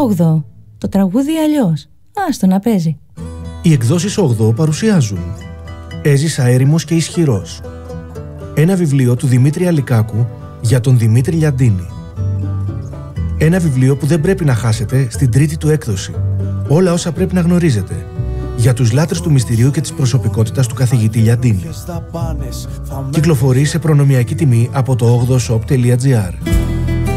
8. Το τραγούδι αλλιώς. Άστο να παίζει. Οι εκδόσεις 8 παρουσιάζουν «Έζησα έρημος και ισχυρός». Ένα βιβλίο του Δημήτρη Αλικάκου για τον Δημήτρη Λιαντίνη. Ένα βιβλίο που δεν πρέπει να χάσετε στην τρίτη του έκδοση. Όλα όσα πρέπει να γνωρίζετε για τους λάτρες του μυστηρίου και της προσωπικότητας του καθηγητή Λιαντίνη. Κυκλοφορεί σε προνομιακή τιμή από το 8shop.gr.